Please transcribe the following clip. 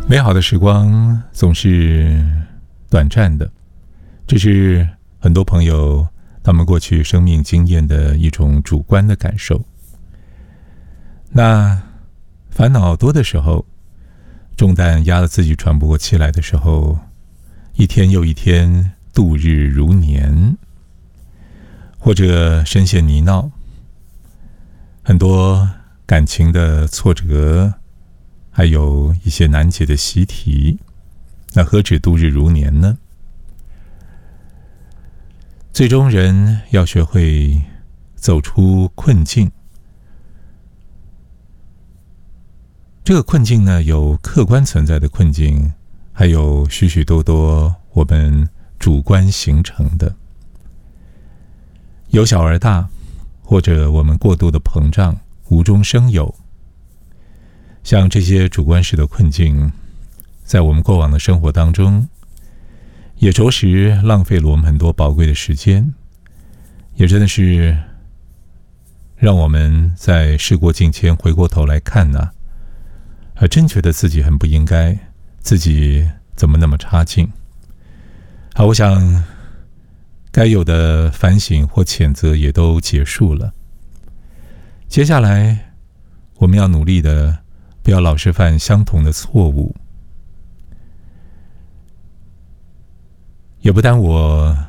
美好的时光总是短暂的，这是很多朋友他们过去生命经验的一种主观的感受。那烦恼多的时候，重担压得自己喘不过气来的时候，一天又一天度日如年，或者深陷泥淖，很多感情的挫折，还有一些难解的习题，那何止度日如年呢？最终人要学会走出困境。这个困境呢，有客观存在的困境，还有许许多多我们主观形成的，由小而大，或者我们过度的膨胀，无中生有。像这些主观式的困境，在我们过往的生活当中，也着实浪费了我们很多宝贵的时间，也真的是让我们在事过境迁回过头来看呢，还真觉得自己很不应该，自己怎么那么差劲。好，我想该有的反省或谴责也都结束了，接下来我们要努力的不要老是犯相同的错误，也不耽误我